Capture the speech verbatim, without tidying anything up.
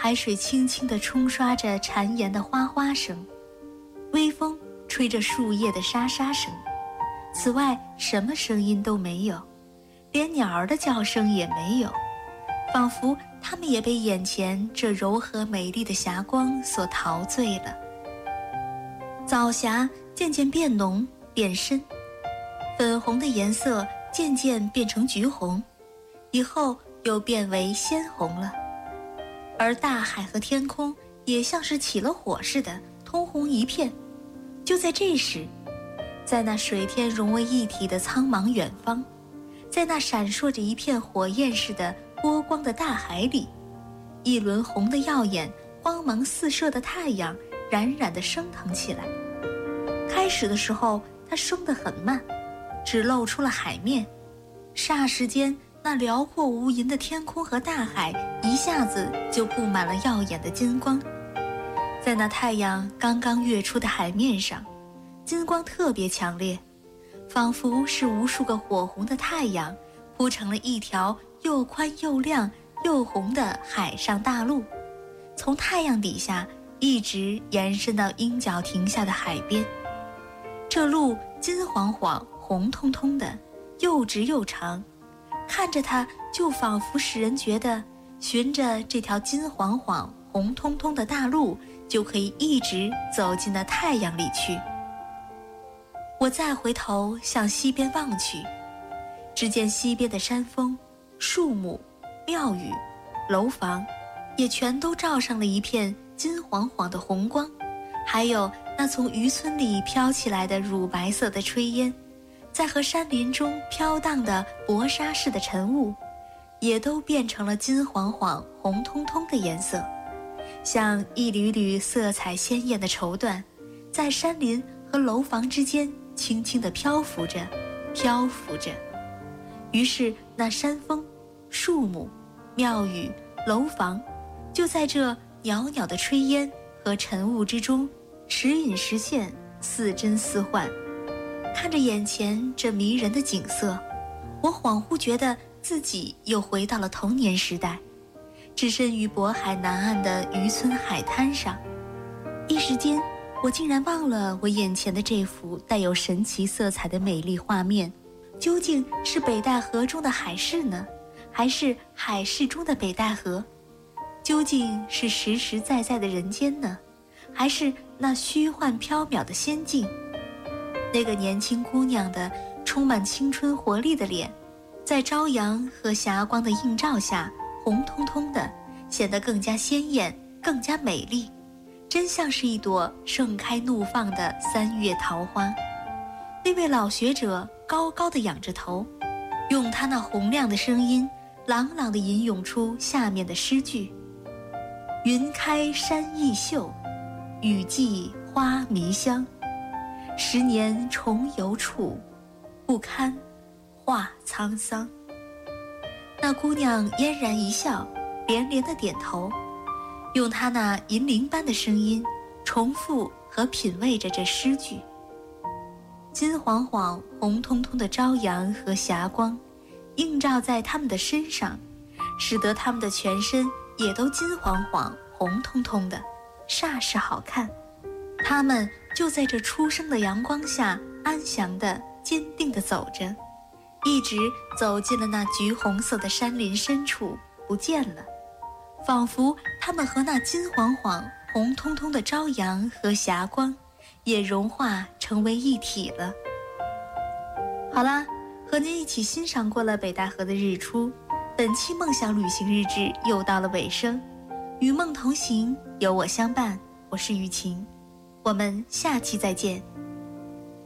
海水轻轻地冲刷着潺岩的哗哗声，微风吹着树叶的沙沙声。此外什么声音都没有，连鸟儿的叫声也没有，仿佛它们也被眼前这柔和美丽的霞光所陶醉了。早霞渐渐变浓变深，粉红的颜色渐渐变成橘红，以后又变为鲜红了。而大海和天空也像是起了火似的，通红一片。就在这时，在那水天融为一体的苍茫远方，在那闪烁着一片火焰似的波光的大海里，一轮红的耀眼、光芒四射的太阳冉冉地升腾起来。开始的时候它升得很慢，只露出了海面，霎时间那辽阔无垠的天空和大海一下子就布满了耀眼的金光。在那太阳刚刚跃出的海面上，金光特别强烈，仿佛是无数个火红的太阳铺成了一条又宽又亮又红的海上大路，从太阳底下一直延伸到鹰角亭下的海边。这路金晃晃红彤彤的，又直又长，看着它就仿佛使人觉得循着这条金晃晃红彤彤的大路就可以一直走进那太阳里去。我再回头向西边望去，只见西边的山峰、树木、庙宇、楼房也全都罩上了一片金晃晃的红光，还有那从渔村里飘起来的乳白色的炊烟，在和山林中飘荡的薄纱似的晨雾，也都变成了金晃晃红彤彤的颜色，像一缕缕色彩鲜艳的绸缎，在山林和楼房之间轻轻地漂浮着漂浮着。于是那山峰、树木、庙宇、楼房就在这袅袅的炊烟和晨雾之中时隐时现，似真似幻。看着眼前这迷人的景色，我恍惚觉得自己又回到了童年时代，置身于渤海南岸的渔村海滩上。一时间我竟然忘了我眼前的这幅带有神奇色彩的美丽画面，究竟是北戴河中的海市呢，还是海市中的北戴河？究竟是实实在在的人间呢，还是那虚幻缥缈的仙境？那个年轻姑娘的充满青春活力的脸，在朝阳和霞光的映照下红彤彤的，显得更加鲜艳，更加美丽，真像是一朵盛开怒放的三月桃花。那位老学者高高的仰着头，用他那洪亮的声音朗朗地吟咏出下面的诗句：云开山异秀，雨霁花迷香，十年重游处，不堪话沧桑。那姑娘嫣然一笑，连连地点头，用她那银铃般的声音重复和品味着这诗句。金晃晃红彤彤的朝阳和霞光映照在他们的身上，使得他们的全身也都金晃晃红彤彤的，煞是好看。他们就在这初升的阳光下安详地坚定地走着，一直走进了那橘红色的山林深处不见了，仿佛他们和那金晃晃红彤彤的朝阳和霞光也融化成为一体了。好啦，和您一起欣赏过了北戴河的日出，本期梦想旅行日志又到了尾声。与梦同行，有我相伴，我是雨晴，我们下期再见。